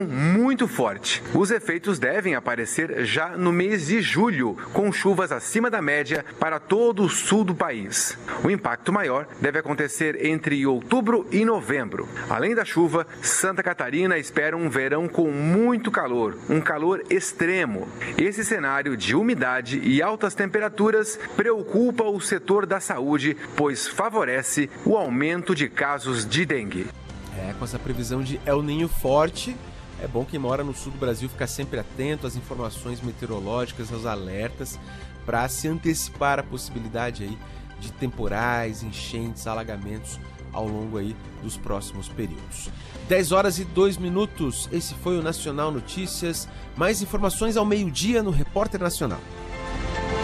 muito forte. Os efeitos devem aparecer já no mês de julho, com chuvas acima da média para todo o sul do país. O impacto maior deve acontecer entre outubro e novembro. Além da chuva, Santa Catarina espera um verão com muito calor, um calor extremo. Esse cenário de umidade e altas temperaturas preocupa o setor da saúde, pois favorece o aumento de casos de dengue. Com essa previsão de El Niño forte, é bom quem mora no sul do Brasil ficar sempre atento às informações meteorológicas, aos alertas, para se antecipar a possibilidade aí de temporais, enchentes, alagamentos ao longo aí dos próximos períodos. 10h02, esse foi o Nacional Notícias. Mais informações ao meio-dia no Repórter Nacional.